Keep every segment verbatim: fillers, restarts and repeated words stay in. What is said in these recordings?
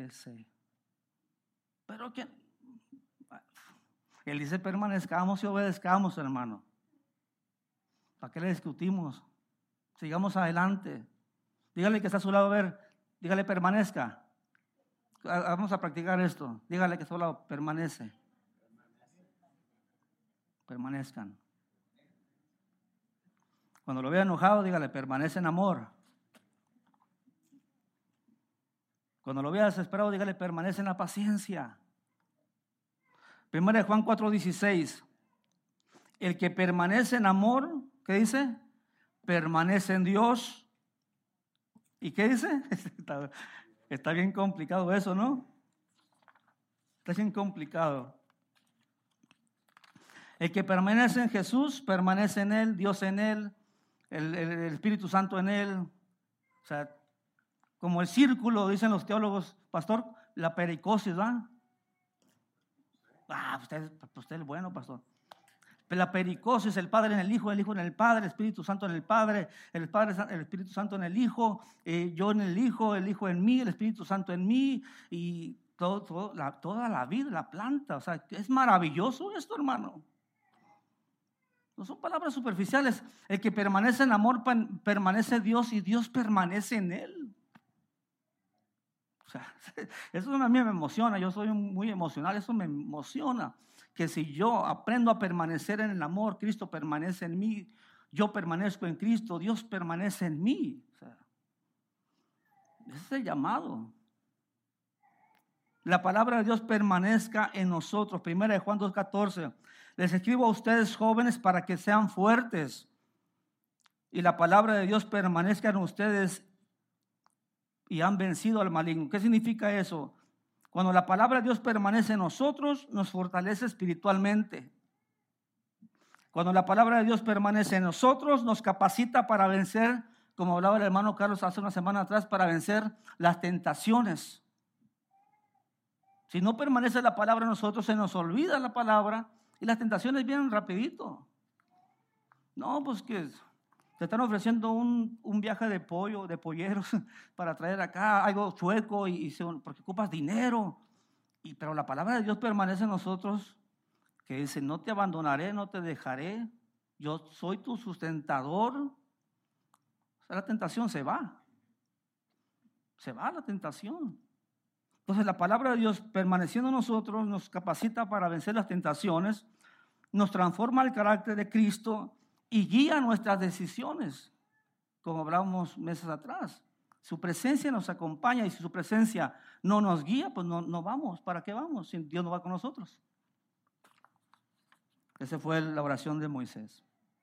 obedece. Pero que Él dice permanezcamos y obedezcamos, hermano. ¿Para qué le discutimos? Sigamos adelante. Dígale que está a su lado, a ver, dígale permanezca. Vamos a practicar esto. Dígale que está a su lado, permanece. Permanezcan. Cuando lo vea enojado, dígale, permanece en amor. Cuando lo vea desesperado, dígale, permanece en la paciencia. Primera de Juan cuatro dieciséis. El que permanece en amor, ¿qué dice? Permanece en Dios. ¿Y qué dice? Está, está bien complicado eso, ¿no? Está bien complicado. El que permanece en Jesús, permanece en Él, Dios en Él, el, el, el Espíritu Santo en Él. O sea, como el círculo, dicen los teólogos, pastor, la pericosis, ¿verdad? Ah, usted, usted es bueno, pastor. La pericosis, el Padre en el Hijo, el Hijo en el Padre, el Espíritu Santo en el Padre, el Padre, el Espíritu Santo en el Hijo, eh, yo en el Hijo, el Hijo en mí, el Espíritu Santo en mí, y todo, todo, la, toda la vida, la planta. O sea, es maravilloso esto, hermano. No son palabras superficiales. El que permanece en amor permanece Dios y Dios permanece en él. O sea, eso a mí me emociona. Yo soy muy emocional. Eso me emociona. Que si yo aprendo a permanecer en el amor, Cristo permanece en mí. Yo permanezco en Cristo. Dios permanece en mí. O sea, ese es el llamado. La palabra de Dios permanezca en nosotros. Primera de Juan dos catorce. Les escribo a ustedes jóvenes para que sean fuertes y la palabra de Dios permanezca en ustedes y han vencido al maligno. ¿Qué significa eso? Cuando la palabra de Dios permanece en nosotros, nos fortalece espiritualmente. Cuando la palabra de Dios permanece en nosotros, nos capacita para vencer, como hablaba el hermano Carlos hace una semana atrás, para vencer las tentaciones. Si no permanece la palabra en nosotros, se nos olvida la palabra y las tentaciones vienen rapidito. No, pues que te están ofreciendo un, un viaje de pollo, de polleros para traer acá algo chueco y, y se, porque ocupas dinero. Y, pero la palabra de Dios permanece en nosotros, que dice, no te abandonaré, no te dejaré, yo soy tu sustentador. O sea, la tentación se va. Se va la tentación. Entonces la palabra de Dios permaneciendo en nosotros nos capacita para vencer las tentaciones, nos transforma el carácter de Cristo y guía nuestras decisiones, como hablábamos meses atrás. Su presencia nos acompaña y si su presencia no nos guía, pues no, no vamos. ¿Para qué vamos si Dios no va con nosotros? Esa fue la oración de Moisés.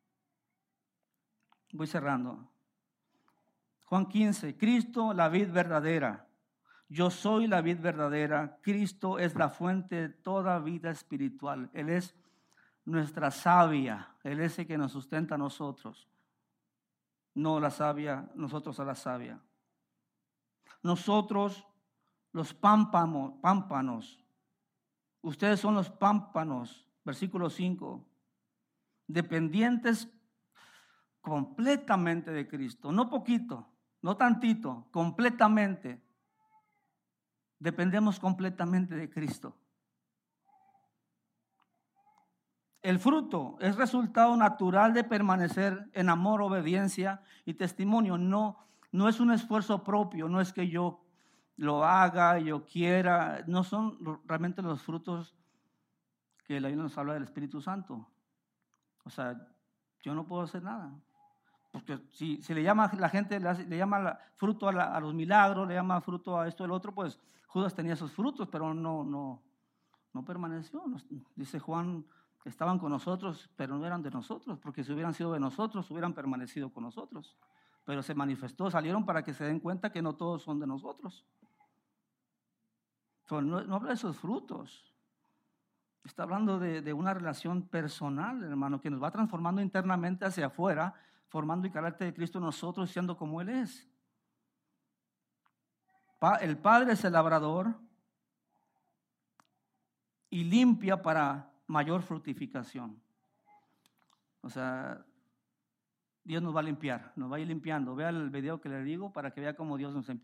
Voy cerrando. Juan quince, Cristo la vid verdadera. Yo soy la vid verdadera. Cristo es la fuente de toda vida espiritual. Él es nuestra savia. Él es el que nos sustenta a nosotros. No la savia, nosotros a la savia. Nosotros, los pámpanos, pámpanos. Ustedes son los pámpanos. Versículo cinco. Dependientes completamente de Cristo. No poquito, no tantito, completamente. Dependemos completamente de Cristo. El fruto es resultado natural de permanecer en amor, obediencia y testimonio. No, no es un esfuerzo propio, no es que yo lo haga, yo quiera. No son realmente los frutos que la Biblia nos habla del Espíritu Santo. O sea, yo no puedo hacer nada. Porque si, si le llama la gente, le, hace, le llama la, fruto a, la, a los milagros, le llama fruto a esto, el otro, pues Judas tenía esos frutos, pero no, no, no permaneció. Nos, dice Juan, estaban con nosotros, pero no eran de nosotros, porque si hubieran sido de nosotros, hubieran permanecido con nosotros. Pero se manifestó, salieron para que se den cuenta que no todos son de nosotros. Pero no, no habla de esos frutos. Está hablando de, de una relación personal, hermano, que nos va transformando internamente hacia afuera, formando el carácter de Cristo en nosotros, siendo como Él es. El Padre es el labrador y limpia para mayor fructificación. O sea, Dios nos va a limpiar, nos va a ir limpiando. Vea el video que le digo para que vea cómo Dios nos empieza.